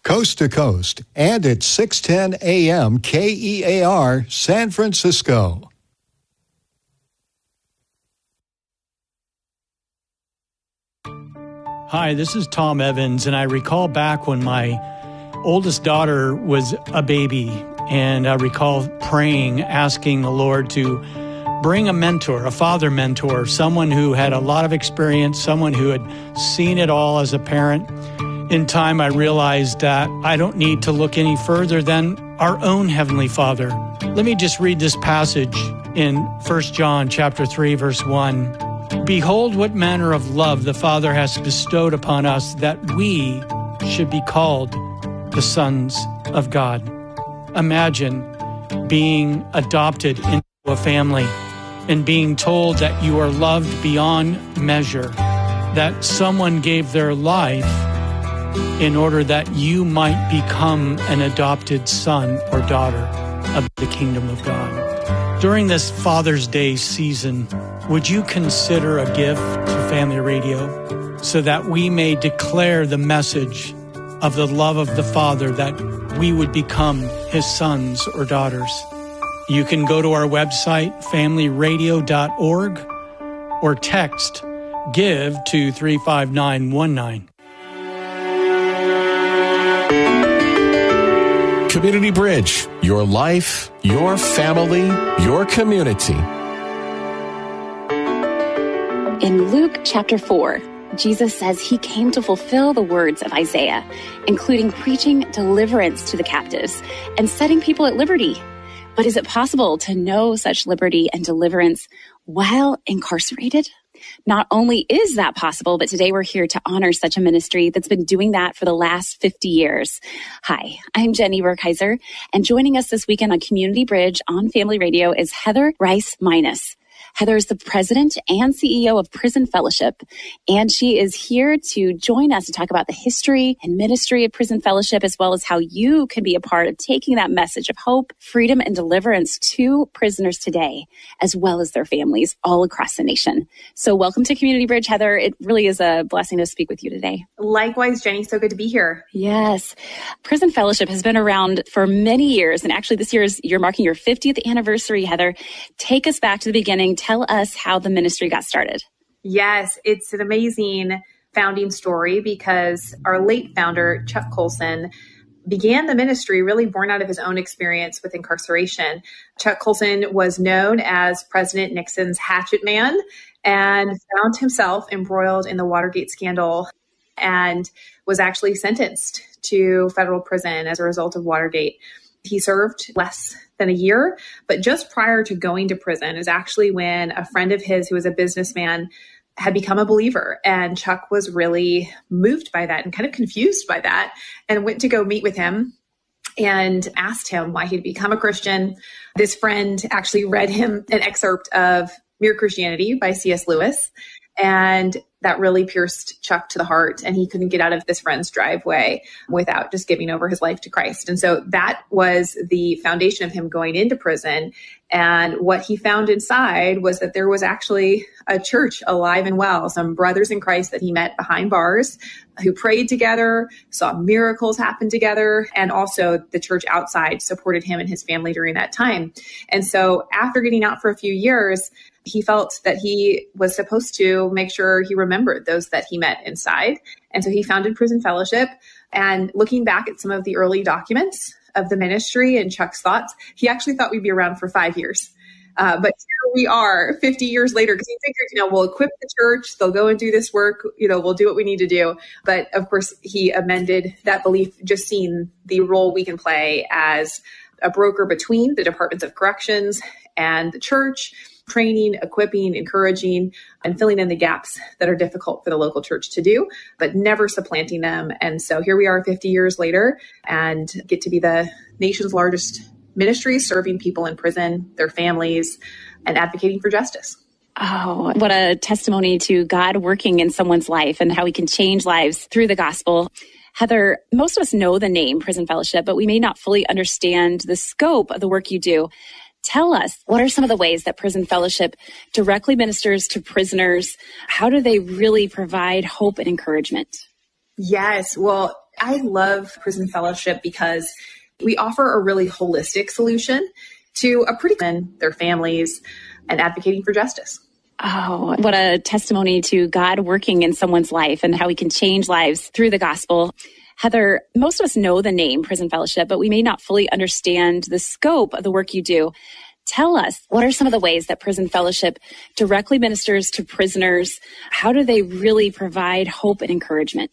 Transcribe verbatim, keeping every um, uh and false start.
coast to coast, and at six ten A M K E A R San Francisco. Hi, this is Tom Evans, and I recall back when my oldest daughter was a baby, and I recall praying, asking the Lord to bring a mentor, a father mentor, someone who had a lot of experience, someone who had seen it all as a parent. In time, I realized that I don't need to look any further than our own Heavenly Father. Let me just read this passage in First John chapter three, verse one. Behold, what manner of love the Father has bestowed upon us, that we should be called the sons of God. Imagine being adopted into a family and being told that you are loved beyond measure, that someone gave their life in order that you might become an adopted son or daughter of the kingdom of God. During this Father's Day season, would you consider a gift to Family Radio so that we may declare the message of the love of the Father, that we would become His sons or daughters? You can go to our website, family radio dot org, or text GIVE to three five nine one nine. Community Bridge, your life, your family, your community. In Luke chapter four, Jesus says he came to fulfill the words of Isaiah, including preaching deliverance to the captives and setting people at liberty. But is it possible to know such liberty and deliverance while incarcerated? Not only is that possible, but today we're here to honor such a ministry that's been doing that for the last fifty years. Hi, I'm Jenny Burkheiser, and joining us this weekend on Community Bridge on Family Radio is Heather Rice-Minus. Heather is the president and C E O of Prison Fellowship, and she is here to join us to talk about the history and ministry of Prison Fellowship, as well as how you can be a part of taking that message of hope, freedom, and deliverance to prisoners today, as well as their families all across the nation. So welcome to Community Bridge, Heather. It really is a blessing to speak with you today. Likewise, Jenny. So good to be here. Yes. Prison Fellowship has been around for many years, and actually this year is you're marking your fiftieth anniversary, Heather. Take us back to the beginning. Tell us how the ministry got started. Yes, it's an amazing founding story because our late founder, Chuck Colson, began the ministry really born out of his own experience with incarceration. Chuck Colson was known as President Nixon's hatchet man and found himself embroiled in the Watergate scandal and was actually sentenced to federal prison as a result of Watergate. He served less than a year, but just prior to going to prison is actually when a friend of his who was a businessman had become a believer. And Chuck was really moved by that and kind of confused by that and went to go meet with him and asked him why he'd become a Christian. This friend actually read him an excerpt of Mere Christianity by C S Lewis. And that really pierced Chuck to the heart, and he couldn't get out of this friend's driveway without just giving over his life to Christ. And so that was the foundation of him going into prison. And what he found inside was that there was actually a church alive and well, some brothers in Christ that he met behind bars who prayed together, saw miracles happen together, and also the church outside supported him and his family during that time. And so after getting out for a few years, he felt that he was supposed to make sure he remembered those that he met inside. And so he founded Prison Fellowship. And looking back at some of the early documents of the ministry and Chuck's thoughts, he actually thought we'd be around for five years. Uh, but here we are fifty years later, because he figured, you know, we'll equip the church, they'll go and do this work, you know, we'll do what we need to do. But of course, he amended that belief, just seeing the role we can play as a broker between the departments of corrections and the church, training, equipping, encouraging, and filling in the gaps that are difficult for the local church to do, but never supplanting them. And so here we are fifty years later and get to be the nation's largest ministry, serving people in prison, their families, and advocating for justice. Oh, what a testimony to God working in someone's life and how he can change lives through the gospel. Heather, most of us know the name Prison Fellowship, but we may not fully understand the scope of the work you do. Tell us, what are some of the ways that Prison Fellowship directly ministers to prisoners? How do they really provide hope and encouragement? Yes. Well, I love Prison Fellowship because we offer a really holistic solution to a pretty men, their families, and advocating for justice. Oh, what a testimony to God working in someone's life and how he can change lives through the gospel. Heather, most of us know the name Prison Fellowship, but we may not fully understand the scope of the work you do. Tell us, what are some of the ways that Prison Fellowship directly ministers to prisoners? How do they really provide hope and encouragement?